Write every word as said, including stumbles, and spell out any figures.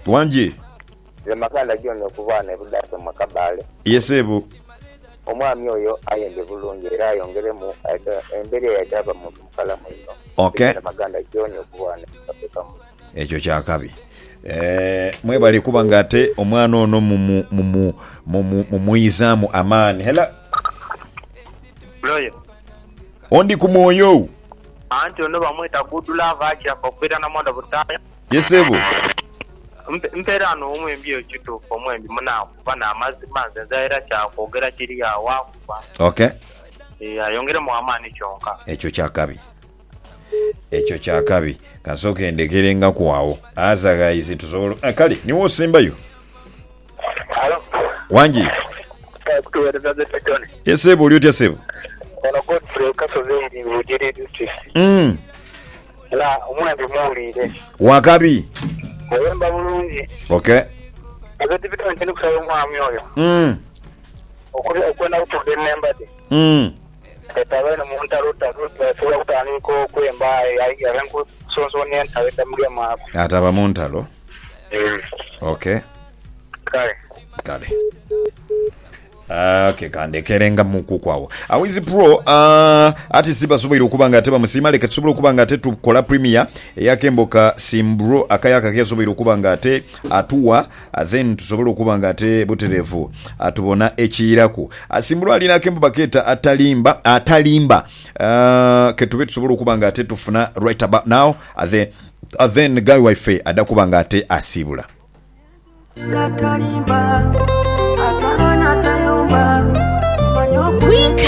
Wanji. Ye maganda gyonyo kubana budasa makabale. Yesebo. Omwami oyo ayende bulungi era ayongeremu embere yadaba mu mukala muno. Okay. Maganda gyonyo kubana kapekamu. Ekyo kyakabi. Eh mwebali kubanga ate omwana ono mu mu mu muizamu amani. Hela. Loyo. Ondi ku moyo. Anti ono bamweta gudula vachi akopera na moda butaya. Yesebo. Mpera no omwembi ekito omwembi munawo bana amazi manze zaira kya kwogera kiri ya wakuba. Okay. Eh ayongere mu amani kyonka. Ekyo kyakabi. Ekyo kyakabi. Kasoke ndekerenga kwawo. Aza guys tusobolo. Ah, kali niwo osembayo. Hello. Wanji. Yesebo oli otya sebo? Ono Godfrey Kasozindi Bujiri district. Mm. La omwembi muwulire. Wakabi. Oyemba bulungi. Okay. Azati bitu ntende kusaba omwami oyo. Mm. Okuli okwenda kutude nembade. Mm. Etawe no muntalo taruta fula kutani ko kwemba ayi yaranku sonso ne ntaweta mulya mako. Ataba muntalo. Mm. Okay. Kale. Kale. Ah, okay, kande kerenga muku kwawo. Awizi pro uh, ati siba sobo irukubanga ate bamusimale katsobola okubanga ate tukola premier yakemboka simbro akayaka kesobo irukubanga ate atuwa uh, then tusobola okubanga ate buterevu atubona ekiyirako asimbro alina kembo baketa atalimba atalimba uh, ketube tusobola okubanga ate tufuna right about now uh, then uh, then guy wifi adakubanga ate asibula. Atalimba